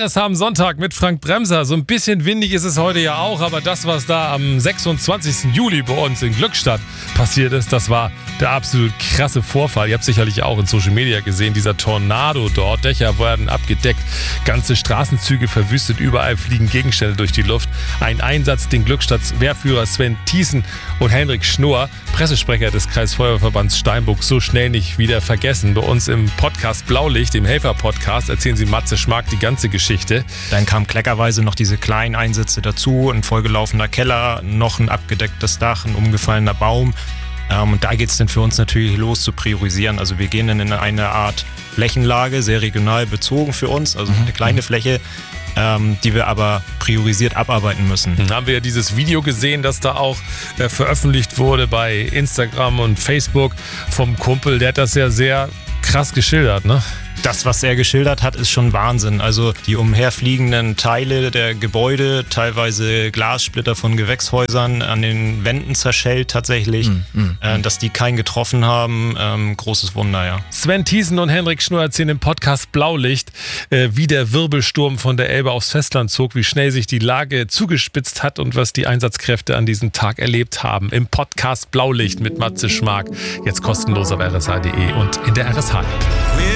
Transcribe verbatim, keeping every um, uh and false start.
R S H am Sonntag mit Frank Bremser. So ein bisschen windig ist es heute ja auch, aber das, was da am sechsundzwanzigsten Juli bei uns in Glückstadt passiert ist, das war der absolut krasse Vorfall. Ihr habt sicherlich auch in Social Media gesehen, dieser Tornado dort. Dächer werden abgedeckt, ganze Straßenzüge verwüstet, überall fliegen Gegenstände durch die Luft. Ein Einsatz, den Glückstadts Wehrführer Sven Thiessen und Henrik Schnoor, Pressesprecher des Kreisfeuerverbands Steinburg, so schnell nicht wieder vergessen. Bei uns im Podcast Blaulicht, dem Helfer-Podcast, erzählen sie Matze Schmark die ganze Geschichte. Dann kamen kleckerweise noch diese kleinen Einsätze dazu, ein vollgelaufener Keller, noch ein abgedecktes Dach, ein umgefallener Baum. Ähm, und da geht es dann für uns natürlich los zu priorisieren. Also wir gehen dann in eine Art Flächenlage, sehr regional bezogen für uns, also eine kleine Fläche, ähm, die wir aber priorisiert abarbeiten müssen. Dann haben wir ja dieses Video gesehen, das da auch äh, veröffentlicht wurde bei Instagram und Facebook vom Kumpel. Der hat das ja sehr krass geschildert, ne? Das, was er geschildert hat, ist schon Wahnsinn. Also die umherfliegenden Teile der Gebäude, teilweise Glassplitter von Gewächshäusern an den Wänden zerschellt tatsächlich, mm, mm, äh, dass die keinen getroffen haben, ähm, großes Wunder, ja. Sven Thiessen und Henrik Schnoor erzählen im Podcast Blaulicht, äh, wie der Wirbelsturm von der Elbe aufs Festland zog, wie schnell sich die Lage zugespitzt hat und was die Einsatzkräfte an diesem Tag erlebt haben. Im Podcast Blaulicht mit Matze Schmark, jetzt kostenlos auf r s h punkt d e und in der R S H-App.